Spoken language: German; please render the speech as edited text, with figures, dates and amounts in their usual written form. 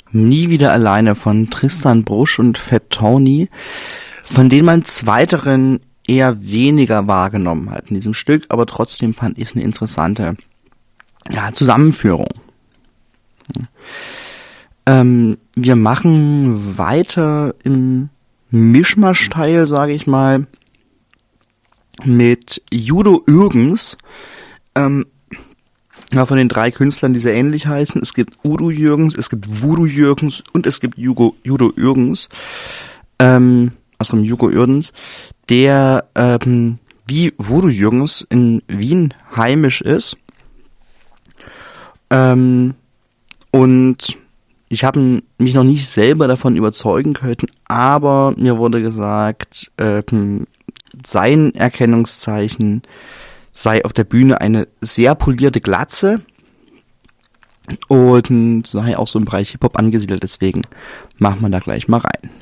Nie wieder alleine von Tristan Brusch und Fat Tony, von denen man zweiteren eher weniger wahrgenommen hat in diesem Stück, aber trotzdem fand ich es eine interessante Zusammenführung. Wir machen weiter im Mischmasch-Teil, sage ich mal, mit Udo Jürgens. Von den 3 Künstlern, die sehr ähnlich heißen. Es gibt Udo Jürgens, es gibt Voodoo Jürgens und es gibt Udo Jürgens. Hugo Jürgens, der wie Voodoo Jürgens in Wien heimisch ist. Und ich habe mich noch nicht selber davon überzeugen können, aber mir wurde gesagt, sein Erkennungszeichen sei auf der Bühne eine sehr polierte Glatze und sei auch so im Bereich Hip-Hop angesiedelt, deswegen machen wir da gleich mal rein.